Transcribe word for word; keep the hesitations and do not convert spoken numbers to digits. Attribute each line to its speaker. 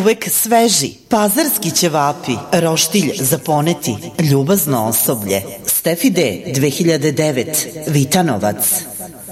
Speaker 1: uvek sveži. Pazarski ćevapi, roštilj za poneti, ljubazno osoblje. Stefi D, dve hiljade devet, Vitanovac.